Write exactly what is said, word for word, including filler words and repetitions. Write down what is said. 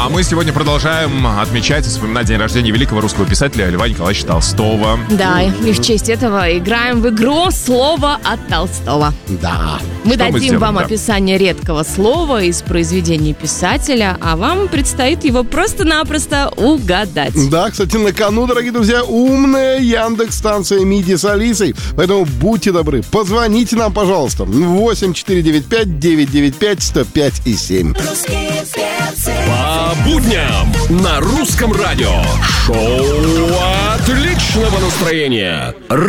мы сегодня продолжаем отмечать и вспоминать день рождения великого русского писателя Льва Николаевича Толстого. Да, и в честь этого играем в игру «Слово от Толстого». Да. Мы Что мы дадим сделаем, вам да? описание редкого слова из произведений писателя, а вам предстоит его просто-напросто угадать. Да, кстати, на кону, дорогие друзья, умная Яндекс-станция «Миди» с Алисой. Поэтому будьте добры, позвоните нам, пожалуйста. восемь четыре девять пять девять девять пять сто пять и семь. По будням на русском радио. Шоу отличного настроения.